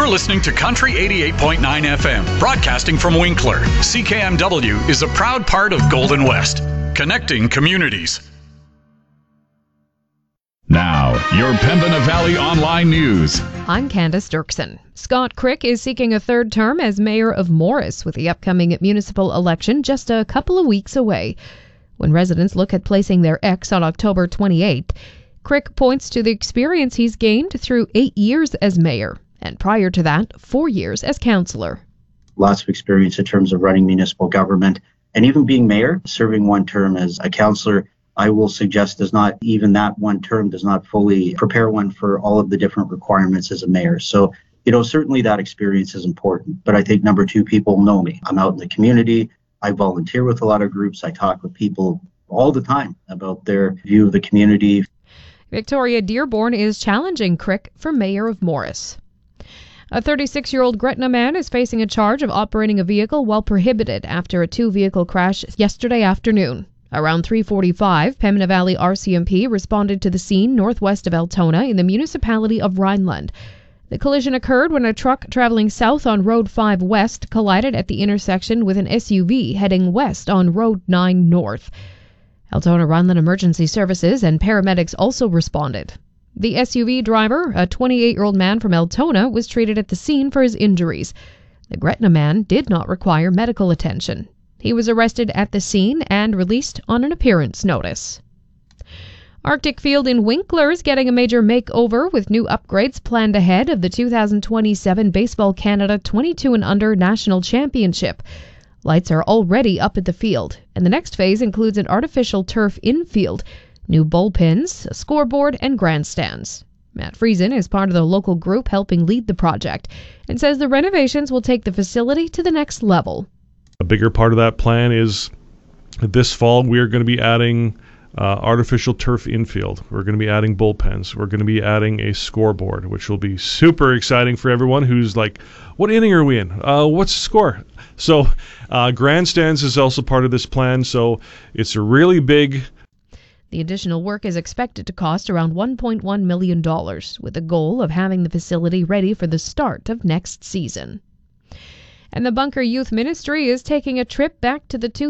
You're listening to Country 88.9 FM, broadcasting from Winkler. CKMW is a proud part of Golden West, connecting communities. Now, your Pembina Valley Online News. I'm Candace Dirksen. Scott Crick is seeking a third term as mayor of Morris, with the upcoming municipal election just a couple of weeks away. When residents look at placing their X on October 28th, Crick points to the experience he's gained through 8 years as mayor, and prior to that, 4 years as councillor. Lots of experience in terms of running municipal government, and even being mayor, serving one term as a councillor, I will suggest does not, even that one term does not fully prepare one for all of the different requirements as a mayor. So, certainly that experience is important. But I think number two, people know me. I'm out in the community. I volunteer with a lot of groups. I talk with people all the time about their view of the community. Victoria Dearborn is challenging Crick for mayor of Morris. A 36-year-old Gretna man is facing a charge of operating a vehicle while prohibited after a two-vehicle crash yesterday afternoon. Around 3:45, Pembina Valley RCMP responded to the scene northwest of Altona in the municipality of Rhineland. The collision occurred when a truck traveling south on Road 5 West collided at the intersection with an SUV heading west on Road 9 North. Altona Rhineland Emergency Services and paramedics also responded. The SUV driver, a 28-year-old man from Altona, was treated at the scene for his injuries. The Gretna man did not require medical attention. He was arrested at the scene and released on an appearance notice. Arctic Field in Winkler is getting a major makeover with new upgrades planned ahead of the 2027 Baseball Canada 22 and Under National Championship. Lights are already up at the field, and the next phase includes an artificial turf infield, new bullpens, a scoreboard, and grandstands. Matt Friesen is part of the local group helping lead the project and says the renovations will take the facility to the next level. A bigger part of that plan is this fall we are going to be adding artificial turf infield. We're going to be adding bullpens. We're going to be adding a scoreboard, which will be super exciting for everyone who's like, what inning are we in? What's the score? So grandstands is also part of this plan, so it's a really big. The additional work is expected to cost around $1.1 million, with the goal of having the facility ready for the start of next season. And the Bunker Youth Ministry is taking a trip back to the